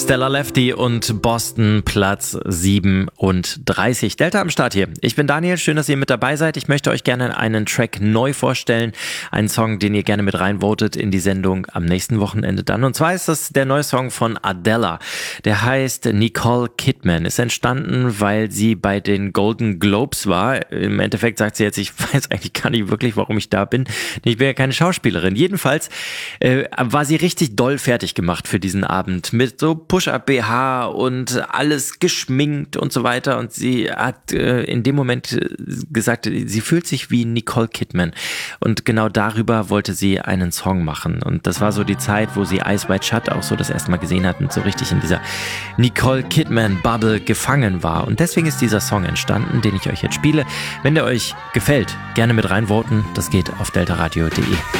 Stella Lefty und Boston, Platz 37. Delta am Start hier. Ich bin Daniel, schön, dass ihr mit dabei seid. Ich möchte euch gerne einen Track neu vorstellen. Einen Song, den ihr gerne mit reinvotet in die Sendung am nächsten Wochenende dann. Und zwar ist das der neue Song von Adele. Der heißt Nicole Kidman. Ist entstanden, weil sie bei den Golden Globes war. Im Endeffekt sagt sie jetzt, ich weiß eigentlich gar nicht wirklich, warum ich da bin. Ich bin ja keine Schauspielerin. Jedenfalls war sie richtig doll fertig gemacht für diesen Abend. Mit so Push-Up-BH und alles geschminkt und so weiter. Und sie hat in dem Moment gesagt, sie fühlt sich wie Nicole Kidman. Und genau darüber wollte sie einen Song machen. Und das war so die Zeit, wo sie Eyes Wide Shut auch so das erste Mal gesehen hat und so richtig in dieser Nicole Kidman-Bubble gefangen war. Und deswegen ist dieser Song entstanden, den ich euch jetzt spiele. Wenn der euch gefällt, gerne mit reinvoten. Das geht auf deltaradio.de.